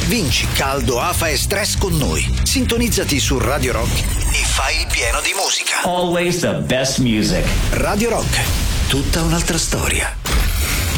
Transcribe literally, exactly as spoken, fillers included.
Vinci caldo, afa e stress con noi. Sintonizzati su Radio Rock e fai il pieno di musica. Always the best music. Radio Rock, tutta un'altra storia.